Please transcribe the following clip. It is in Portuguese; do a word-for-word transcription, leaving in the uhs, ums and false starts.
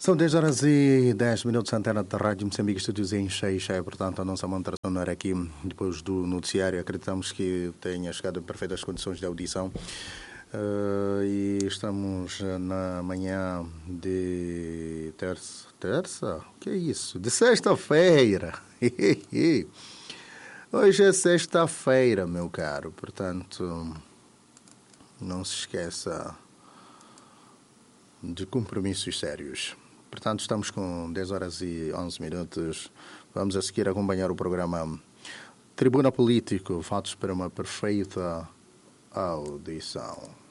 São dez horas e dez minutos, antena da Rádio Moçambique, estúdios em cheio, cheio. Portanto, a nossa montação não era aqui depois do noticiário. Acreditamos que tenha chegado em perfeitas condições de audição. Uh, e estamos na manhã de terça. Terça? O que é isso? De sexta-feira. Hoje é sexta-feira, meu caro. Portanto, não se esqueça de compromissos sérios. Portanto, estamos com dez horas e onze minutos. Vamos a seguir acompanhar o programa Tribuna Político, fatos para uma perfeita audição.